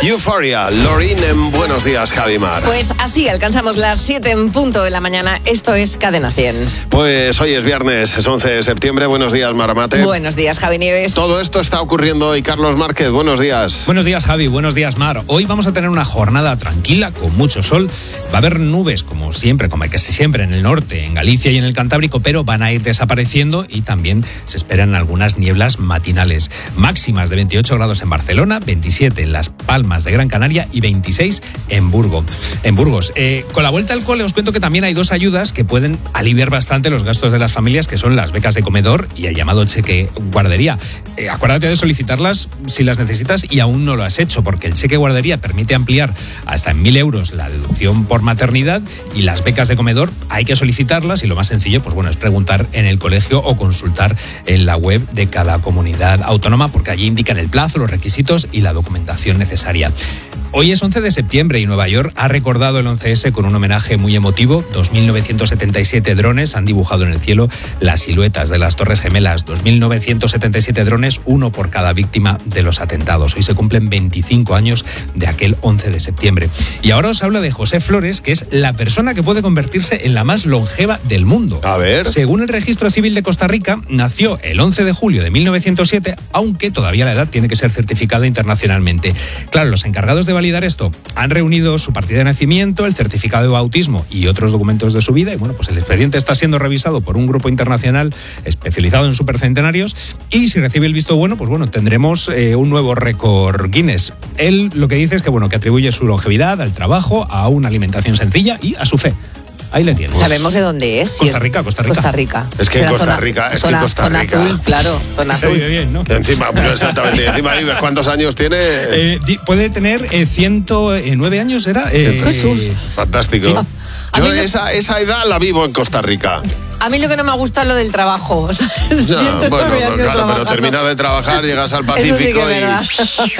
Euphoria, Loreen en Buenos Días, Javimar. Pues así alcanzamos las 7 en punto de la mañana. Esto es Cadena 100. Pues hoy es viernes, es 11 de septiembre. Buenos días, Maramate. Buenos días, Javi Nieves. Todo esto está ocurriendo hoy. Carlos Márquez, buenos días. Buenos días, Javi. Buenos días, Mar. Hoy vamos a tener una jornada tranquila, con mucho sol. Va a haber nubes, como siempre, como casi siempre en el norte, en Galicia y en el Cantábrico, pero van a ir desapareciendo y también se esperan algunas nieblas matinales. Máximas de 28 grados en Barcelona, 27 en Las Palmas de Gran Canaria y 26 en Burgos. Con la vuelta al cole os cuento que también hay dos ayudas que pueden aliviar bastante los gastos de las familias, que son las becas de comedor y el llamado cheque guardería. Acuérdate de solicitarlas si las necesitas y aún no lo has hecho, porque el cheque guardería permite ampliar hasta en 1.000 euros la deducción por maternidad, y las becas de comedor hay que solicitarlas, y lo más sencillo pues bueno, es preguntar en el colegio o consultar en la web de cada comunidad autónoma, porque allí indican el plazo, los requisitos y la documentación necesaria. Hoy es 11 de septiembre y Nueva York ha recordado el 11S con un homenaje muy emotivo. 2.977 drones han dibujado en el cielo las siluetas de las Torres Gemelas. 2.977 drones, uno por cada víctima de los atentados. Hoy se cumplen 25 años de aquel 11 de septiembre. Y ahora os hablo de José Flores, que es la persona que puede convertirse en la más longeva del mundo. A ver. Según el Registro Civil de Costa Rica, nació el 11 de julio de 1907, aunque todavía la edad tiene que ser certificada internacionalmente. Claro, los encargados de validar esto han reunido su partida de nacimiento, el certificado de bautismo y otros documentos de su vida, y bueno, pues el expediente está siendo revisado por un grupo internacional especializado en supercentenarios, y si recibe el visto bueno, pues bueno, tendremos un nuevo récord Guinness. Él lo que dice es que bueno, que atribuye su longevidad al trabajo, a una alimentación sencilla y a su fe. Ahí le tienes. ¿Sabemos de dónde es? Costa Rica. Costa Rica. Es que en Costa Rica, zona azul, claro, zona azul. Se vive bien, ¿no? Encima, exactamente. Encima, ¿cuántos años tiene? Puede tener 109 años, ¿era? Jesús. Fantástico. Sí. Yo esa edad la vivo en Costa Rica. A mí lo que no me gusta es lo del trabajo. Bueno, claro, pero terminas de trabajar, llegas al Pacífico